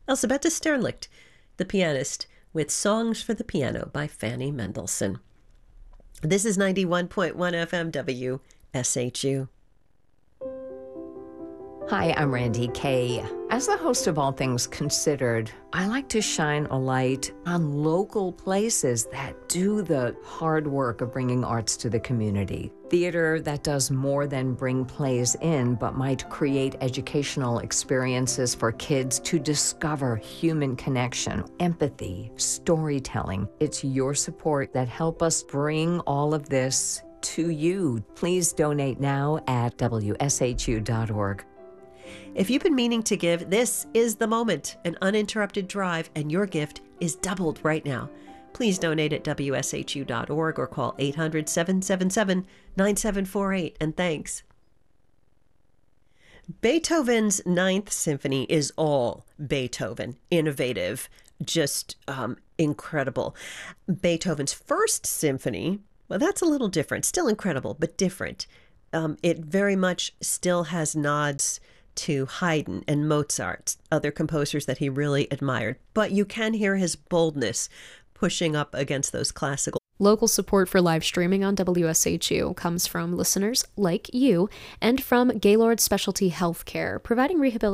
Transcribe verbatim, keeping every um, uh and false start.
Elisabetta Sternlicht, the pianist, with Songs for the Piano by Fanny Mendelssohn. This is ninety-one point one F M W S H U. Hi, I'm Randy Kay. As the host of All Things Considered, I like to shine a light on local places that do the hard work of bringing arts to the community. Theater that does more than bring plays in, but might create educational experiences for kids to discover human connection, empathy, storytelling. It's your support that help us bring all of this to you. Please donate now at W S H U dot org. If you've been meaning to give, this is the moment. An uninterrupted drive, and your gift is doubled right now. Please donate at W S H U dot org or call eight hundred, seven seven seven, nine seven four eight, and thanks. Beethoven's Ninth Symphony is all Beethoven, innovative, just um, incredible. Beethoven's First Symphony, well, that's a little different, still incredible, but different. Um, it very much still has nods to Haydn and Mozart, other composers that he really admired. But you can hear his boldness pushing up against those classical. Local support for live streaming on W S H U comes from listeners like you and from Gaylord Specialty Healthcare, providing rehabilitation